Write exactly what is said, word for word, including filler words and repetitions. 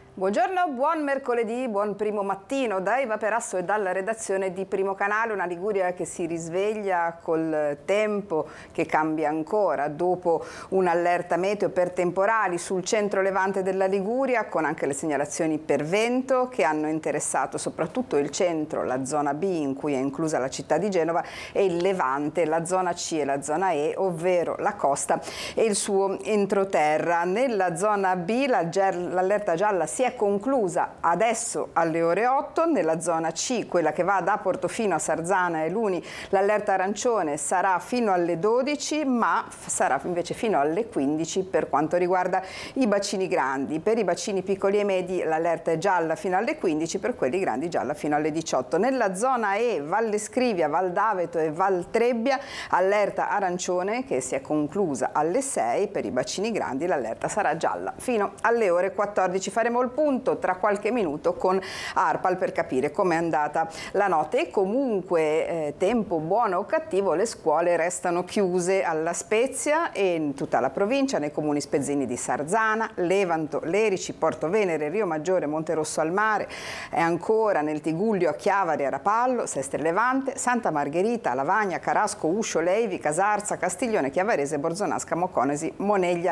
Buongiorno, buon mercoledì, buon primo mattino da Eva Perasso e dalla redazione di Primo Canale. Una Liguria che si risveglia col tempo che cambia ancora dopo un'allerta meteo per temporali sul centro levante della Liguria, con anche le segnalazioni per vento che hanno interessato soprattutto il centro, la zona B in cui è inclusa la città di Genova, e il levante, la zona C e la zona E, ovvero la costa e il suo entroterra. Nella zona B l'allerta gialla si è conclusa adesso alle ore otto, nella zona C, quella che va da Portofino a Sarzana e Luni, l'allerta arancione sarà fino alle dodici, ma sarà invece fino alle quindici per quanto riguarda i bacini grandi. Per i bacini piccoli e medi l'allerta è gialla fino alle quindici, per quelli grandi gialla fino alle diciotto. Nella zona E, Valle Scrivia, Val d'Aveto e Val Trebbia, allerta arancione che si è conclusa alle sei, per i bacini grandi l'allerta sarà gialla fino alle ore quattordici. Faremo il punto tra qualche minuto con ARPAL per capire com'è andata la notte. E comunque eh, tempo buono o cattivo, le scuole restano chiuse alla Spezia e in tutta la provincia, nei comuni spezzini di Sarzana, Levanto, Lerici, Porto Venere, Rio Maggiore, Monterosso al Mare, e ancora nel Tigullio, a Chiavari, a Rapallo, Sestre Levante, Santa Margherita, Lavagna, Carasco, Uscio, Leivi, Casarza, Castiglione, Chiavarese, Borzonasca, Moconesi, Moneglia.